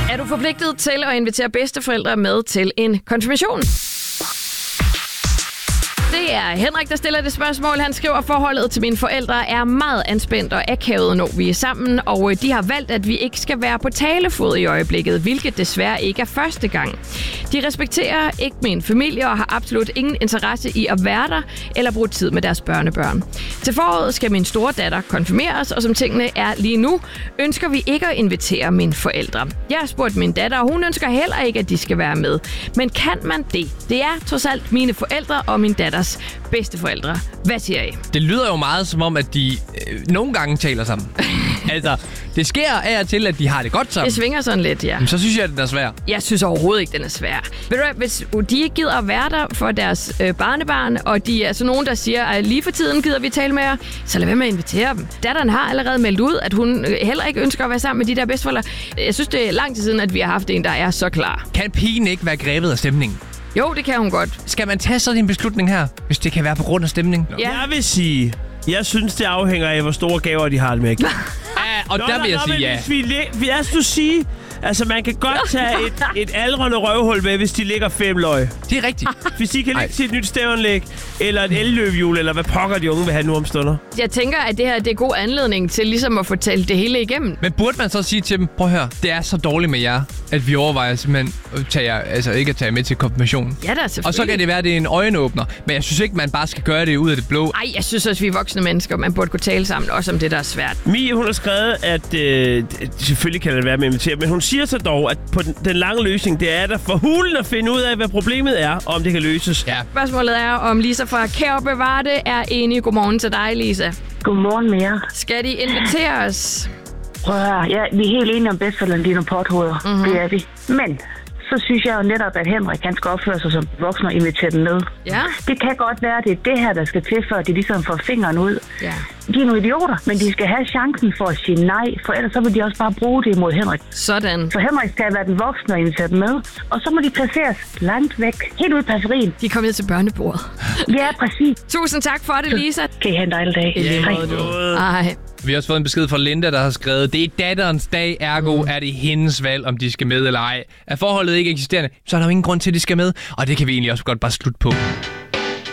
Er du forpligtet til at invitere bedsteforældre med til en konfirmation? Det er Henrik, der stiller det spørgsmål. Han skriver, at forholdet til mine forældre er meget anspændt og akavet, når vi er sammen, og de har valgt, at vi ikke skal være på talefod i øjeblikket, hvilket desværre ikke er første gang. De respekterer ikke min familie og har absolut ingen interesse i at være der eller bruge tid med deres børnebørn. Til foråret skal min store datter konfirmeres, og som tingene er lige nu, ønsker vi ikke at invitere mine forældre. Jeg har spurgt min datter, og hun ønsker heller ikke, at de skal være med. Men kan man det? Det er trods alt mine forældre og min datters bedsteforældre. Hvad siger I? Det lyder jo meget som om, at de nogle gange taler sammen. Altså, det sker af og til, at de har det godt sammen. Det svinger sådan lidt, ja. Men så synes jeg, at den er svær. Jeg synes overhovedet ikke, den er svær. Ved du hvad, hvis de ikke gider at være der for deres barnebarn, og de er sådan nogen, der siger, at lige for tiden gider vi tale med jer, så lad være med at invitere dem. Datteren har allerede meldt ud, at hun heller ikke ønsker at være sammen med de der bedsteforældre. Jeg synes, det er lang tid siden, at vi har haft en, der er så klar. Kan pigen ikke være grebet af stemningen? Jo, det kan hun godt. Skal man tage sådan en beslutning her, hvis det kan være på grund af stemning? Ja. Jeg vil sige, jeg synes, det afhænger af, hvor store gaver de har det med. Ja, og der vil jeg sige ja. Jeg skulle sige, altså man kan godt tage et aldrende røvhul med, hvis de ligger 5 løg. Det er rigtigt. Hvis de kan lægge til et nyt stævnlæg, eller et elløbehjul, eller hvad pokker de unge vil have nu om stunder. Jeg tænker, at det her det er god anledning til ligesom at fortælle det hele igennem. Men burde man så sige til dem, prøv at høre, det er så dårligt med jer, at vi overvejer simpelthen at tage jer, altså ikke at tage jer med til konfirmationen. Ja, da selvfølgelig. Og så kan det være, at det er en øjenåbner. Men jeg synes ikke, man bare skal gøre det ud af det blå. Ej, jeg synes også, vi er voksne mennesker, man burde kunne tale sammen, også om det, der er svært. Mie, hun har skrevet, at selvfølgelig kan det være med at invitere, men hun siger så dog, at på den lange løsning, det er der for hulen at finde ud af, hvad problemet er, og om det kan løses. Ja. Spørgsmålet er, om Lisa fra Kær Bevare det er enig. Godmorgen til dig, Lisa. Godmorgen med jer. Skal de invitere os? Prøv at høre. Ja, vi er helt enige om bedsteforældrene, de er nogle pothoveder. Mm-hmm. Det er vi. Men så synes jeg jo netop, at Henrik han skal opføre sig som voksen og invitere dem med. Ja. Det kan godt være, at det er det her, der skal til, for at de ligesom får fingeren ud. Ja. De er nogle idioter, men de skal have chancen for at sige nej, for ellers så vil de også bare bruge det imod Henrik. Sådan. Så Henrik skal være den voksne og invitere dem med, og så må de placeres langt væk, helt ude i periferien. De er kommet til børnebordet. Ja, præcis. Tusind tak for det, Lisa. Kan I have en dejlig dag. Ej. Vi har også fået en besked fra Linda, der har skrevet, det er datterens dag, ergo er det hendes valg, om de skal med eller ej. Er forholdet ikke eksisterende, så er der jo ingen grund til, at de skal med, og det kan vi egentlig også godt bare slutte på.